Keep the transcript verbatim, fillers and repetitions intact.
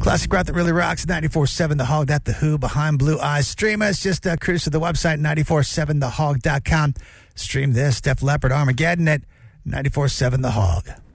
Classic rock that really rocks. ninety-four seven The Hog. That The Who. Behind Blue Eyes. Stream us. Just uh, cruise to the website, nine four seven the hog dot com. Stream this. Def Leppard, Armageddon at nine four seven The Hog.